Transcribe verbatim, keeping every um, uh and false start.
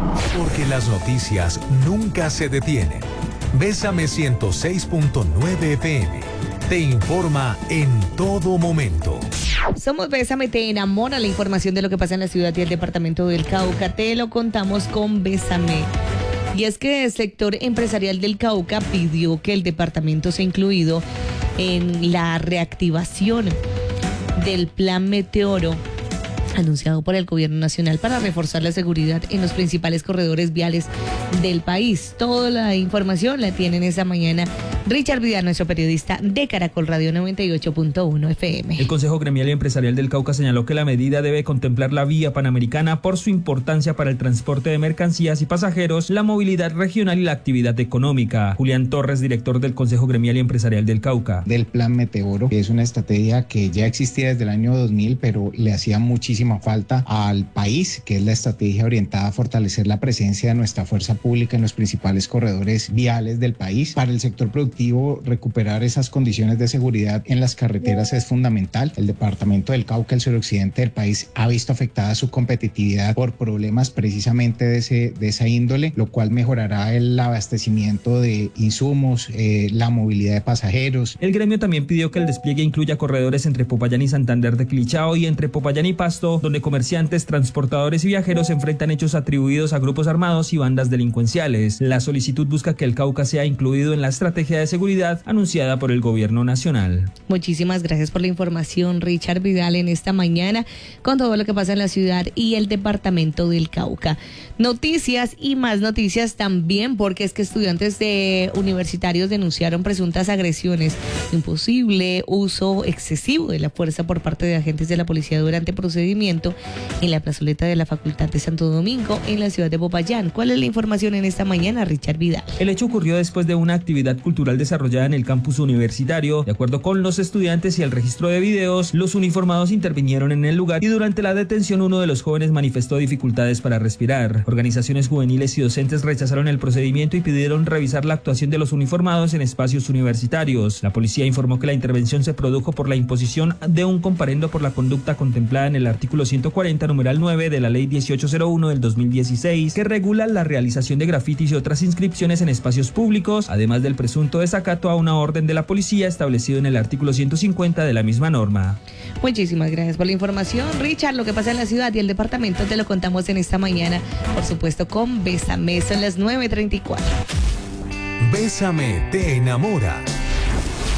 Porque las noticias nunca se detienen. Bésame ciento seis punto nueve F M. Te informa en todo momento. Somos Bésame, te enamora la información de lo que pasa en la ciudad y el departamento del Cauca. Te lo contamos con Bésame. Y es que el sector empresarial del Cauca pidió que el departamento sea incluido en la reactivación del Plan Meteoro anunciado por el gobierno nacional para reforzar la seguridad en los principales corredores viales del país. Toda la información la tienen esta mañana Richard Vidal, nuestro periodista de Caracol Radio noventa y ocho punto uno F M. El Consejo Gremial y Empresarial del Cauca señaló que la medida debe contemplar la vía panamericana por su importancia para el transporte de mercancías y pasajeros, la movilidad regional y la actividad económica. Julián Torres, director del Consejo Gremial y Empresarial del Cauca. Del Plan Meteoro, que es una estrategia que ya existía desde el año dos mil, pero le hacía muchísima falta al país, que es la estrategia orientada a fortalecer la presencia de nuestra fuerza pública en los principales corredores viales del país. Para el sector productivo, recuperar esas condiciones de seguridad en las carreteras es fundamental. El departamento del Cauca, el suroccidente del país, ha visto afectada su competitividad por problemas precisamente de, ese, de esa índole, lo cual mejorará el abastecimiento de insumos, eh, la movilidad de pasajeros. El gremio también pidió que el despliegue incluya corredores entre Popayán y Santander de Quilichao y entre Popayán y Pasto, donde comerciantes, transportadores y viajeros enfrentan hechos atribuidos a grupos armados y bandas delincuenciales. La solicitud busca que el Cauca sea incluido en la estrategia de seguridad anunciada por el gobierno nacional. Muchísimas gracias por la información, Richard Vidal, en esta mañana con todo lo que pasa en la ciudad y el departamento del Cauca. Noticias y más noticias también, porque es que estudiantes de universitarios denunciaron presuntas agresiones, un posible uso excesivo de la fuerza por parte de agentes de la policía durante procedimiento en la plazoleta de la Facultad de Santo Domingo en la ciudad de Popayán. ¿Cuál es la información en esta mañana, Richard Vidal? El hecho ocurrió después de una actividad cultural desarrollada en el campus universitario. De acuerdo con los estudiantes y el registro de videos, los uniformados intervinieron en el lugar y durante la detención uno de los jóvenes manifestó dificultades para respirar. Organizaciones juveniles y docentes rechazaron el procedimiento y pidieron revisar la actuación de los uniformados en espacios universitarios. La policía informó que la intervención se produjo por la imposición de un comparendo por la conducta contemplada en el artículo ciento cuarenta, numeral nueve de la ley dieciocho cero uno del dos mil dieciséis, que regula la realización de grafitis y otras inscripciones en espacios públicos, además del presunto desacato a una orden de la policía establecido en el artículo ciento cincuenta de la misma norma. Muchísimas gracias por la información, Richard. Lo que pasa en la ciudad y el departamento te lo contamos en esta mañana, por supuesto con Bésame. Son las nueve treinta y cuatro. Bésame te enamora.